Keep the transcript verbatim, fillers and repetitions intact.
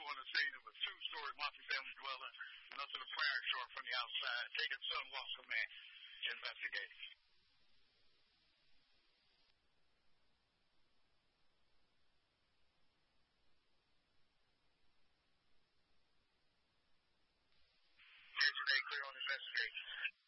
on the scene of a two-story multifamily dwelling, nothing apparent short from the outside. Taking some walk from there to investigate. Clear on investigation.